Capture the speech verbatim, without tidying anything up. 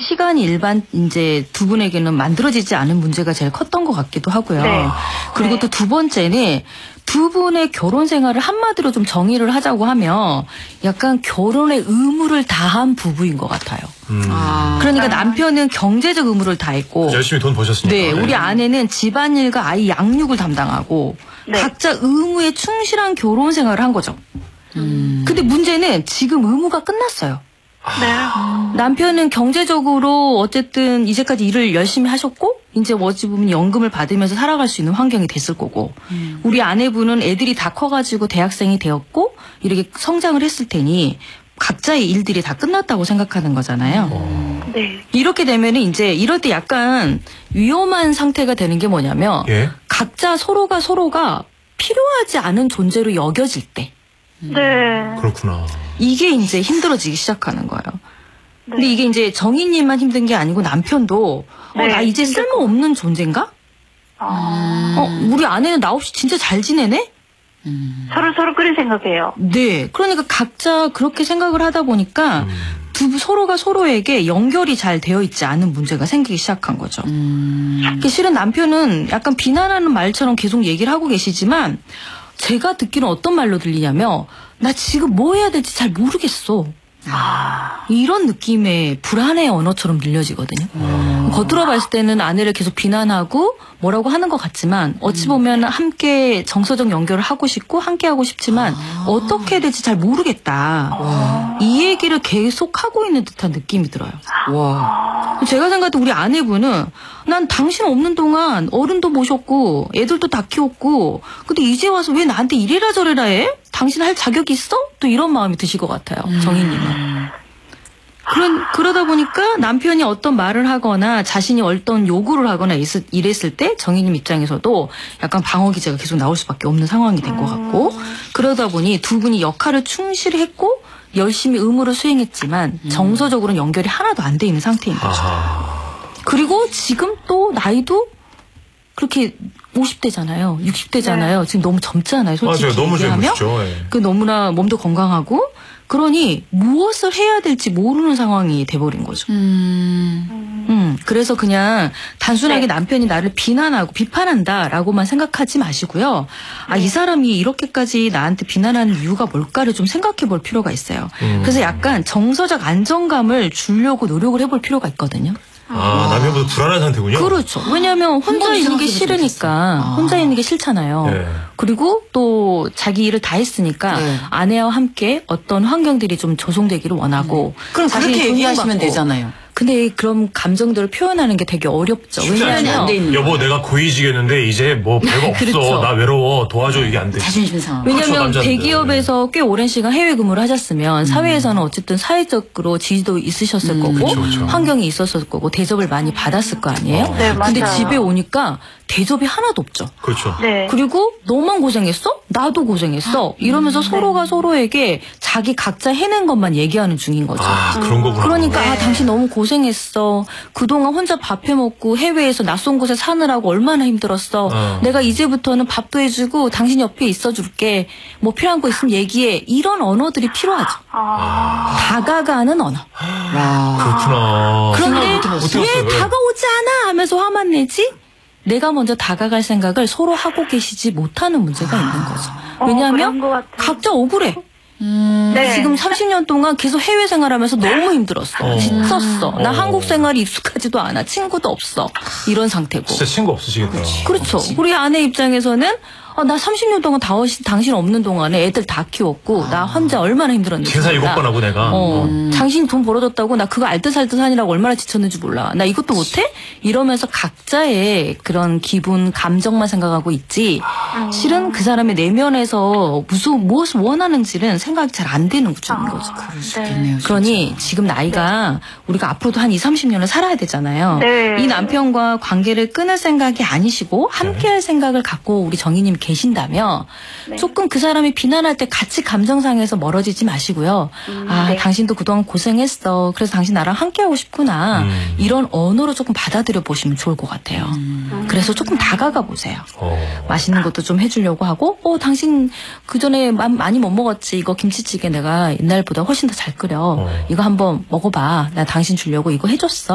시간이 일반 이제 두 분에게는 만들어지지 않은 문제가 제일 컸던 것 같기도 하고요. 네. 그리고 네. 또 두 번째는 두 분의 결혼 생활을 한마디로 좀 정의를 하자고 하면 약간 결혼의 의무를 다한 부부인 것 같아요. 음. 아. 그러니까 남편은 경제적 의무를 다했고 열심히 돈 버셨으니까. 네, 우리 아내는 집안일과 아이 양육을 담당하고 네. 각자 의무에 충실한 결혼 생활을 한 거죠. 음. 근데 문제는 지금 의무가 끝났어요. 네. 남편은 경제적으로 어쨌든 이제까지 일을 열심히 하셨고 이제 어찌 보면 연금을 받으면서 살아갈 수 있는 환경이 됐을 거고 음. 우리 아내분은 애들이 다 커가지고 대학생이 되었고 이렇게 성장을 했을 테니 각자의 일들이 다 끝났다고 생각하는 거잖아요. 어. 네. 이렇게 되면은 이제 이럴 때 약간 위험한 상태가 되는 게 뭐냐면 예? 각자 서로가 서로가 필요하지 않은 존재로 여겨질 때 네. 그렇구나. 이게 이제 힘들어지기 시작하는 거예요. 네. 근데 이게 이제 정희님만 힘든 게 아니고 남편도 어, 네, 나 이제 힘들 쓸모없는 존재인가? 아, 어, 우리 아내는 나 없이 진짜 잘 지내네? 서로 서로 그런 생각해요. 네. 그러니까 각자 그렇게 생각을 하다 보니까 음. 두 서로가 서로에게 연결이 잘 되어 있지 않은 문제가 생기기 시작한 거죠. 그 실은 남편은 약간 비난하는 말처럼 계속 얘기를 하고 계시지만 제가 듣기는 어떤 말로 들리냐면 나 지금 뭐 해야 될지 잘 모르겠어. 이런 느낌의 불안의 언어처럼 들려지거든요. 음. 겉으로 봤을 때는 아내를 계속 비난하고 뭐라고 하는 것 같지만 어찌 보면 함께 정서적 연결을 하고 싶고 함께 하고 싶지만 어떻게 해야 될지 잘 모르겠다. 이 얘기를 계속 하고 있는 듯한 느낌이 들어요. 와. 제가 생각할 때 우리 아내분은 난 당신 없는 동안 어른도 모셨고 애들도 다 키웠고 근데 이제 와서 왜 나한테 이래라 저래라 해? 당신 할 자격이 있어? 또 이런 마음이 드실 것 같아요. 정희님은. 그런, 그러다 보니까 남편이 어떤 말을 하거나 자신이 어떤 요구를 하거나 있, 이랬을 때 정희님 입장에서도 약간 방어 기제가 계속 나올 수밖에 없는 상황이 된 것 같고 그러다 보니 두 분이 역할을 충실히 했고 열심히 의무를 수행했지만 정서적으로는 연결이 하나도 안 돼 있는 상태인 거죠. 아하. 그리고 지금 또 나이도 그렇게 오십 대잖아요. 육십 대잖아요. 지금 너무 젊잖아요. 솔직히 맞아요. 너무 얘기하면. 젊으시죠. 예. 그 너무나 몸도 건강하고 그러니 무엇을 해야 될지 모르는 상황이 돼버린 거죠. 음. 음, 그래서 그냥 단순하게 네. 남편이 나를 비난하고 비판한다라고만 생각하지 마시고요. 아, 이 사람이 이렇게까지 나한테 비난하는 이유가 뭘까를 좀 생각해 볼 필요가 있어요. 음. 그래서 약간 정서적 안정감을 주려고 노력을 해볼 필요가 있거든요. 아, 남편보다 불안한 상태군요. 그렇죠. 왜냐하면 혼자 번 있는 게 생각해볼 수 싫으니까 있겠어. 아. 혼자 있는 게 싫잖아요. 네. 그리고 또 자기 일을 다 했으니까 네. 아내와 함께 어떤 환경들이 좀 조성되기를 원하고 그럼 자신이 그렇게 얘기하시면 존중받고. 되잖아요. 근데 그런 감정들을 표현하는 게 되게 어렵죠. 쉽지 표현이 않죠. 안 돼 있는 여보, 내가 고이지겠는데 이제 뭐 별거 없어. 그렇죠. 나 외로워. 도와줘. 이게 안 돼. 자존심 상하. 그렇죠, 왜냐하면 남자인데. 대기업에서 꽤 오랜 시간 해외 근무를 하셨으면 사회에서는 어쨌든 사회적으로 지지도 있으셨을 거고 그렇죠, 그렇죠. 환경이 있었을 거고 대접을 많이 받았을 거 아니에요. 어. 네, 근데 맞아요. 집에 오니까 대접이 하나도 없죠. 그렇죠. 네. 그리고 너만 고생했어? 나도 고생했어. 이러면서 서로가 서로에게 자기 각자 해낸 것만 얘기하는 중인 거죠. 아, 그런 거구나. 그러니까 네. 아, 당신 너무 고생했어. 그동안 혼자 밥 해먹고 해외에서 낯선 곳에 사느라고 얼마나 힘들었어. 어. 내가 이제부터는 밥도 해주고 당신 옆에 있어줄게. 뭐 필요한 거 있으면 얘기해. 이런 언어들이 필요하죠. 아, 다가가는 언어. 와. 그렇구나. 그런데 못 해봤어요. 왜 왜? 다가오지 않아 하면서 화만 내지? 내가 먼저 다가갈 생각을 서로 하고 계시지 못하는 문제가 있는 거죠. 어, 왜냐하면 그런 것 같아요. 각자 억울해. 음. 네. 지금 삼십 년 동안 계속 해외 생활하면서 너무 힘들었어. 어. 지쳤어. 나 어. 한국 생활이 익숙하지도 않아. 친구도 없어. 이런 상태고. 진짜 친구 없으시겠다. 그렇죠. 우리 아내 입장에서는 어, 나 삼십 년 동안 다, 당신 없는 동안에 애들 다 키웠고 나 혼자 얼마나 힘들었는지 제사 일곱 몰라. 번 하고 내가. 어, 음. 당신 돈 벌어줬다고 나 그거 알듯살듯 하느라고 얼마나 지쳤는지 몰라. 나 이것도 못해? 이러면서 각자의 그런 기분, 감정만 생각하고 있지. 실은 그 사람의 내면에서 무슨 무엇을 원하는지는 생각이 잘 안 되는 구조인 거죠. 그럴 수 있겠네요. 그러니 지금 나이가 우리가 앞으로도 한 이삼십 년을 살아야 되잖아요. 네. 이 남편과 관계를 끊을 생각이 아니시고 함께할 생각을 갖고 우리 정희님 계신다면 네. 조금 그 사람이 비난할 때 같이 감정상에서 멀어지지 마시고요. 아, 네. 당신도 그동안 고생했어. 그래서 당신 나랑 함께하고 싶구나. 음. 이런 언어로 조금 받아들여 보시면 좋을 것 같아요. 그래서 조금 다가가 보세요. 어. 맛있는 것도 좀 해주려고 하고, 어, 당신 그전에 마- 많이 못 먹었지. 이거 김치찌개 내가 옛날보다 훨씬 더 잘 끓여. 어. 이거 한번 먹어봐. 나 당신 주려고 이거 해줬어.